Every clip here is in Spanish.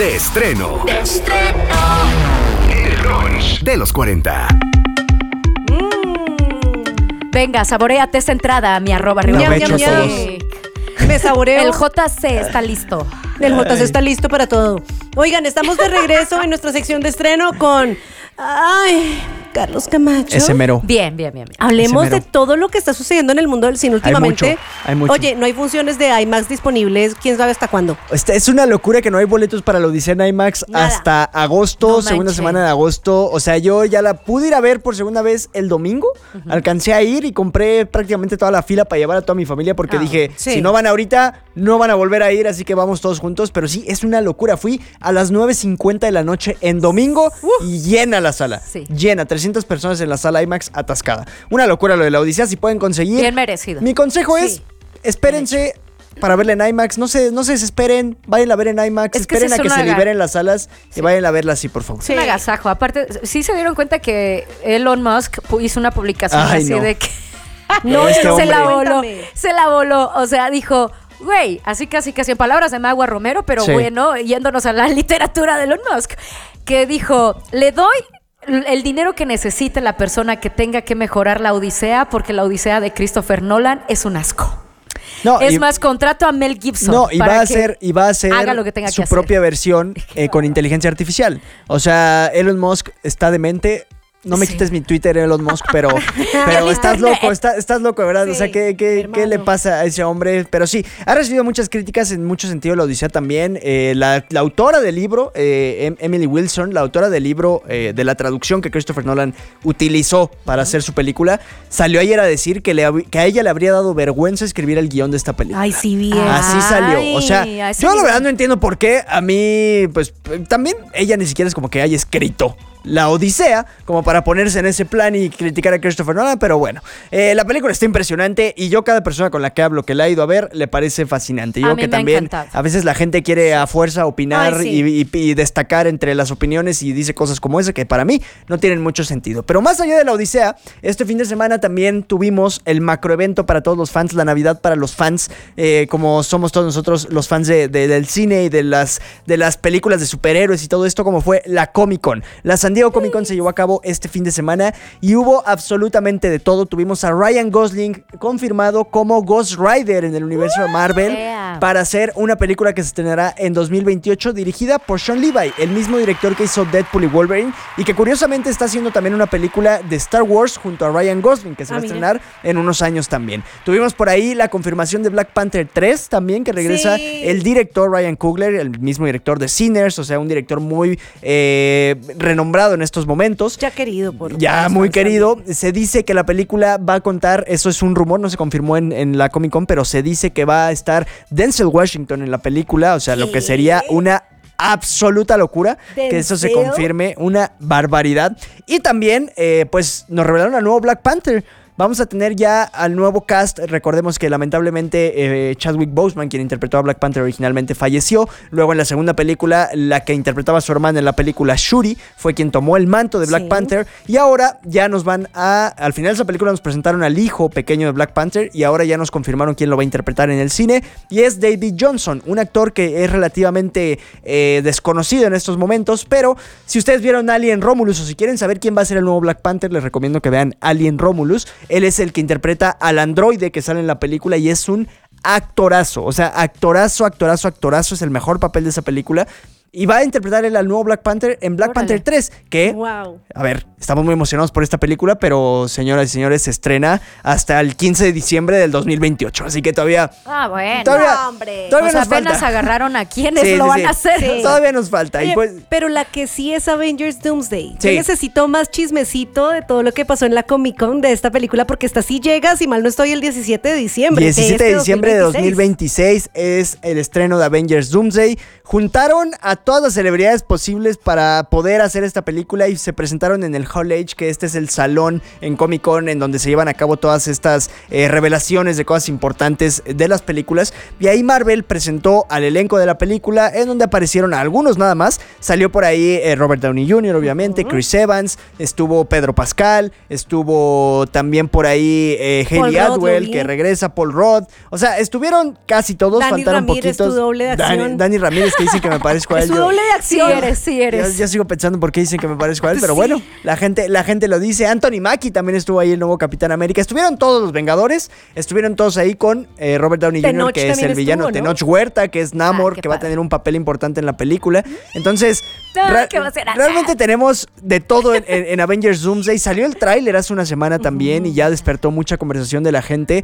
De estreno. El brunch de los 40. Venga, saboreate esta entrada, mi arroba arriba. Me saboreo. El JC está listo. El JC está listo para todo. Oigan, estamos de regreso en nuestra sección de estreno con... Carlos Camacho. Ese mero. Bien. Hablemos de todo lo que está sucediendo en el mundo del cine últimamente. Hay mucho. Oye, no hay funciones de IMAX disponibles. ¿Quién sabe hasta cuándo? Es una locura que no hay boletos para la Odisea en IMAX hasta agosto, No segunda manches. semana de agosto. O sea, yo ya la pude ir a ver por segunda vez el domingo. Alcancé a ir y compré prácticamente toda la fila para llevar a toda mi familia porque dije, sí. si no van ahorita, no van a volver a ir, así que vamos todos juntos. Pero sí, es una locura. Fui a las 9:50 de la noche en domingo y llena la sala. Sí. Llena, 300 personas en la sala IMAX atascada. Una locura lo de la Odisea, si pueden conseguir. Bien merecido. Mi consejo es, espérense para verla en IMAX, no se desesperen, vayan a ver en IMAX, Es que esperen sí a es que una se liberen las salas y vayan a verla así, por favor. Es un agasajo. Aparte, sí se dieron cuenta que Elon Musk hizo una publicación Ay, así no. de que No, este se la hombre. voló. Cuéntame. Se la voló. O sea, dijo, güey, así casi en palabras de Magua Romero, pero Sí. bueno, yéndonos a la literatura de Elon Musk, que dijo, le doy el dinero que necesite la persona que tenga que mejorar la Odisea, porque la Odisea de Christopher Nolan es un asco. No, Es y- más, contrato a Mel Gibson. No, y para va a que hacer haga lo que tenga su que hacer. propia versión con inteligencia artificial. O sea, Elon Musk está demente. No me Sí. quites mi Twitter, Elon Musk, pero estás loco, estás loco, ¿verdad? O sea, Sí, ¿qué hermano. le pasa a ese hombre? Pero sí, ha recibido muchas críticas en mucho sentido la Odisea también. La autora del libro, Emily Wilson, la autora del libro de la traducción que Christopher Nolan utilizó para hacer su película, salió ayer a decir que a ella le habría dado vergüenza escribir el guión de esta película. Ay, sí, bien. Así salió. O sea, Ay, a ese yo la nivel. verdad no entiendo por qué. A mí, pues, también ella ni siquiera es como que haya escrito la Odisea como para ponerse en ese plan y criticar a Christopher Nolan, pero bueno, la película está impresionante y yo cada persona con la que hablo que la ha ido a ver le parece fascinante. Yo A creo mí que me ha también encantado. a veces la gente quiere a fuerza opinar Ay, sí. y destacar entre las opiniones y dice cosas como esa que para mí no tienen mucho sentido. Pero más allá de la Odisea, este fin de semana también tuvimos el macroevento para todos los fans, la Navidad para los fans, como somos todos nosotros los fans del cine y de las películas de superhéroes y todo esto, como fue la Comic Con. La San Diego Comic Con se llevó a cabo este fin de semana y hubo absolutamente de todo. Tuvimos a Ryan Gosling confirmado como Ghost Rider en el universo de Marvel Yeah. para hacer una película que se estrenará en 2028 dirigida por Sean Levy, el mismo director que hizo Deadpool y Wolverine y que curiosamente está haciendo también una película de Star Wars junto a Ryan Gosling que se va a mira. estrenar en unos años también. Tuvimos por ahí la confirmación de Black Panther 3 también, que regresa Sí. el director Ryan Coogler, el mismo director de Sinners, o sea, un director muy renombrado en estos momentos. Ya querido por Ya los muy fans querido. también. Se dice que la película va a contar, eso es un rumor, no se confirmó en la Comic Con, pero se dice que va a estar Denzel Washington en la película, o sea, lo que sería una absoluta locura que eso se ¿Denzel? confirme, una barbaridad. Y también, pues, nos revelaron al nuevo Black Panther. Vamos a tener ya al nuevo cast. Recordemos que lamentablemente Chadwick Boseman, quien interpretó a Black Panther originalmente, falleció. Luego en la segunda película, la que interpretaba a su hermana en la película, Shuri, fue quien tomó el manto de Black Sí. Panther. Y ahora ya nos van a... Al final de esa película nos presentaron al hijo pequeño de Black Panther y ahora ya nos confirmaron quién lo va a interpretar en el cine. Y es David Johnson, un actor que es relativamente desconocido en estos momentos. Pero si ustedes vieron Alien Romulus o si quieren saber quién va a ser el nuevo Black Panther, les recomiendo que vean Alien Romulus. Él es el que interpreta al androide que sale en la película y es un actorazo. O sea, actorazo. Es el mejor papel de esa película. Y va a interpretar él al nuevo Black Panther en Black Órale. Panther 3. Que, Wow. a ver, estamos muy emocionados por esta película, pero señoras y señores, se estrena hasta el 15 de diciembre del 2028. Así que todavía... Ah, bueno. Todavía, No, hombre. todavía O sea, nos apenas falta. agarraron a quienes Sí, lo sí, van sí. a hacer. Sí. Todavía nos falta. Oye, Y pues, pero la que sí es Avengers Doomsday. Sí. Yo necesito más chismecito de todo lo que pasó en la Comic Con de esta película, porque esta sí llega, si mal no estoy, el 17 de diciembre. 17 de este diciembre de 2026 es el estreno de Avengers Doomsday. Juntaron a todas las celebridades posibles para poder hacer esta película y se presentaron en el Hall H, que este es el salón en Comic Con en donde se llevan a cabo todas estas revelaciones de cosas importantes de las películas. Y ahí Marvel presentó al elenco de la película, en donde aparecieron algunos nada más. Salió por ahí Robert Downey Jr., obviamente, Chris Evans, estuvo Pedro Pascal, estuvo también por ahí Hayley Rudd, Atwell, lo vi. que regresa, Paul Rudd. O sea, estuvieron casi todos, Dani faltaron Ramírez, poquitos. tu doble de acción. Dani Ramírez, que dicen que me parezco a él. Es su doble de Sí acción. eres, sí Yo, eres. yo sigo pensando por qué dicen que me parezco a él, pero Sí. bueno, la gente lo dice. Anthony Mackie también estuvo ahí, el nuevo Capitán América. Estuvieron todos los Vengadores, estuvieron todos ahí con Robert Downey Jr., Tenoch que es el también villano, estuvo, ¿no? Tenoch Huerta, que es Namor, qué que va a padre. tener un papel importante en la película. Entonces, ¿Qué va a ser? realmente tenemos de todo en Avengers Doomsday. Salió el tráiler hace una semana también y ya despertó mucha conversación de la gente.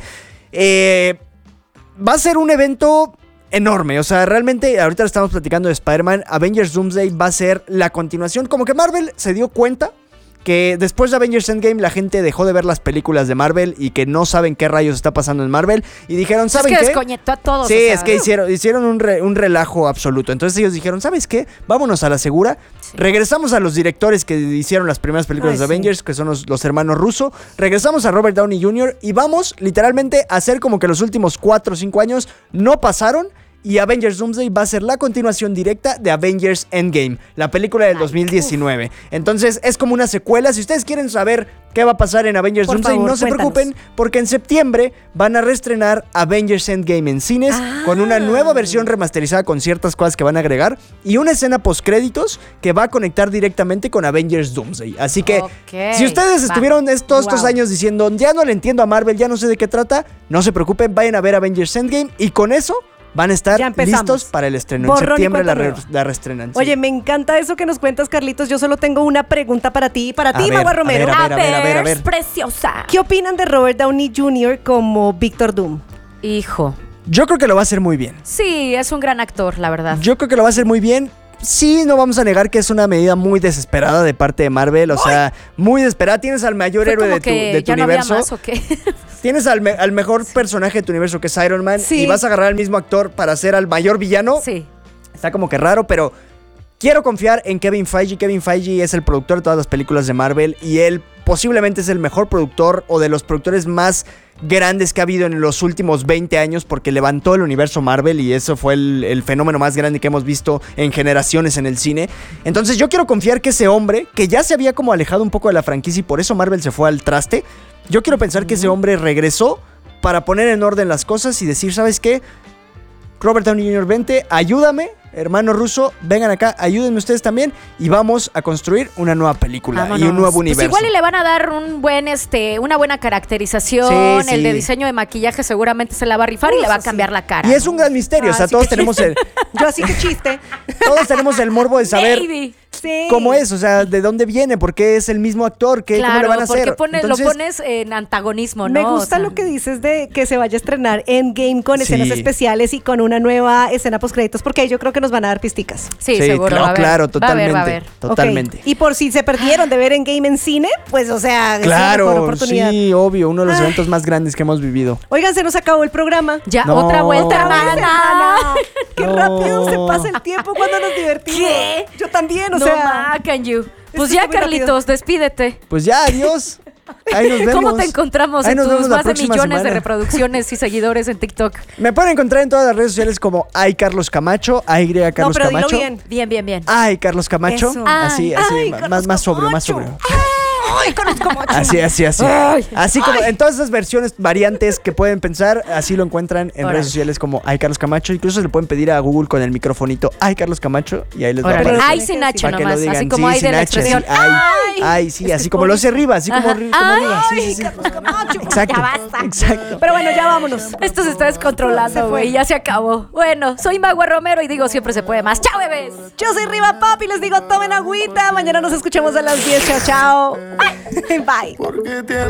Va a ser un evento enorme, o sea, realmente ahorita estamos platicando de Spider-Man. Avengers Doomsday va a ser la continuación, como que Marvel se dio cuenta que después de Avengers Endgame la gente dejó de ver las películas de Marvel y que no saben qué rayos está pasando en Marvel y dijeron, ¿saben Es que qué? desconectó a todos. Sí, o sea, es que hicieron un relajo absoluto. Entonces ellos dijeron, ¿sabes qué? Vámonos a la segura. Regresamos a los directores que hicieron las primeras películas Ay, de sí. Avengers, que son los hermanos Russo. Regresamos a Robert Downey Jr. y vamos literalmente a hacer como que los últimos 4 o 5 años no pasaron. Y Avengers Doomsday va a ser la continuación directa de Avengers Endgame, la película del 2019. Entonces es como una secuela. Si ustedes quieren saber qué va a pasar en Avengers Por Doomsday, favor, no se cuéntanos. preocupen, porque en septiembre van a reestrenar Avengers Endgame en cines con una nueva versión remasterizada con ciertas cosas que van a agregar y una escena postcréditos que va a conectar directamente con Avengers Doomsday. Así que Ok, si ustedes va. estuvieron todos estos Wow. años diciendo, ya no le entiendo a Marvel, ya no sé de qué trata, no se preocupen, vayan a ver Avengers Endgame y con eso van a estar Ya empezamos. listos para el estreno. Borrón y En septiembre cuenta nueva. la reestrenan. sí. Oye, me encanta eso que nos cuentas, Carlitos. Yo solo tengo una pregunta para ti. Para ti, ver, Magua Romero. a ver. Preciosa. ¿Qué opinan de Robert Downey Jr. como Victor Doom? Hijo. Yo creo que lo va a hacer muy bien. Sí, es un gran actor, la verdad. Yo creo que lo va a hacer muy bien. Sí, no vamos a negar que es una medida muy desesperada de parte de Marvel. O sea, muy desesperada. Tienes al mayor Fue héroe como de tu, que de tu ya no había universo. más, ¿o qué? Tienes al mejor personaje de tu universo, que es Iron Man. Sí. Y vas a agarrar al mismo actor para hacer al mayor villano. Sí. Está como que raro, pero quiero confiar en Kevin Feige. Kevin Feige es el productor de todas las películas de Marvel y él posiblemente es el mejor productor o de los productores más grandes que ha habido en los últimos 20 años porque levantó el universo Marvel y eso fue el fenómeno más grande que hemos visto en generaciones en el cine. Entonces yo quiero confiar que ese hombre, que ya se había como alejado un poco de la franquicia y por eso Marvel se fue al traste, yo quiero pensar que ese hombre regresó para poner en orden las cosas y decir, ¿sabes qué? Robert Downey Jr., vente, ayúdame, hermano Russo, vengan acá, ayúdenme ustedes también y vamos a construir una nueva película y Vámonos. un nuevo Pues universo. igual y le van a dar un buen, una buena caracterización. Sí, El de sí. diseño de maquillaje seguramente se la va a rifar y le va a Eso cambiar sí. la cara. Y es un gran misterio, o sea, Así todos que tenemos el Yo así que chiste. todos tenemos el morbo de saber Baby. Sí. cómo es, o sea, de dónde viene, por qué es el mismo actor, cómo le Claro, van a hacer. porque Entonces, lo pones en antagonismo, ¿no? Me O gusta sea, lo que dices de que se vaya a estrenar Endgame con Sí. escenas especiales y con una nueva escena postcréditos, porque ahí yo creo que nos van a dar pisticas. Sí, seguro. claro, va a haber. claro, Va a totalmente. haber, va a haber. Totalmente. Ok. Y por si se perdieron de ver Endgame en cine, pues, o sea, es una mejor Claro, oportunidad. sí, obvio, uno de los eventos más grandes que hemos vivido. Oigan, se nos acabó el programa. Ya, No. otra vuelta, Otra vez, hermana. hermana. Qué No. rápido se pasa el tiempo cuando nos divertimos. ¿Qué? Yo también, o No sea. can you. Pues Esto ya, está muy rápido. Carlitos, despídete. Pues ya, adiós. Ahí nos vemos. ¿Cómo te encontramos Ahí en nos tus vemos la más de próxima millones de semana. reproducciones y seguidores en TikTok? Me pueden encontrar en todas las redes sociales como Carlos Camacho, Carlos pero dilo Camacho. bien. Bien, bien, bien. Carlos Camacho. Eso. Así, Ay, más, Carlos más sobrio, más Camacho. sobrio. Ay, conozco mucho. Así. Ay. Así como en todas esas versiones, variantes que pueden pensar, así lo encuentran en Órale. redes sociales como Carlos Camacho. Incluso le pueden pedir a Google con el microfonito Carlos Camacho y ahí les va a Órale. aparecer. Ay, sin H Para que lo nomás. digan. Así como Sí, hay de sin la H, expresión. sí, ay, sí, Es que así es como lo hace bonito. arriba, así como, Ajá. como arriba. Sí, Ay, sí, sí. Carlos Camacho. Exacto. Ya basta. Exacto. Pero bueno, ya vámonos. Esto se está Se descontrolando, fue. güey. Ya se acabó. Bueno, soy Magua Romero y digo siempre se puede más. ¡Chao, bebés! Yo soy Riva Pop y les digo tomen agüita. Mañana nos escuchamos a las 10. Chao, chao. Bye. Porque te